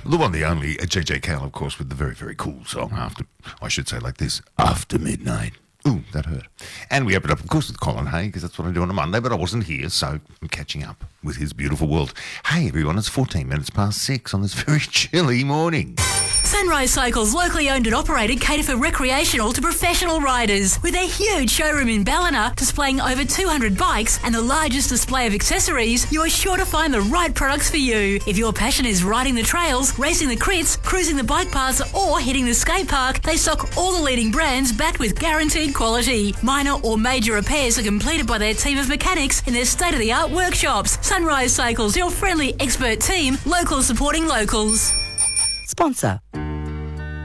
The one, the only, JJ Cale, of course, with the very, very cool song After, I should say like this, After Midnight. Ooh, that hurt. And we opened up, of course, with Colin Hay, because that's what I do on a Monday, but I wasn't here, so I'm catching up with his beautiful world. Hey, everyone, it's 14 minutes past 6 on this very chilly morning. Sunrise Cycles, locally owned and operated, cater for recreational to professional riders. With their huge showroom in Ballina, displaying over 200 bikes and the largest display of accessories, you are sure to find the right products for you. If your passion is riding the trails, racing the crits, cruising the bike paths, or hitting the skate park, they stock all the leading brands backed with guaranteed quality. Minor or major repairs are completed by their team of mechanics in their state-of-the-art workshops. Sunrise Cycles, your friendly expert team, locals supporting locals. Sponsor.